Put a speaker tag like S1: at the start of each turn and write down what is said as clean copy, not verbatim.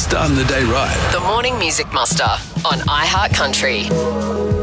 S1: starting the day right.
S2: The Morning Music Muster on iHeart Country.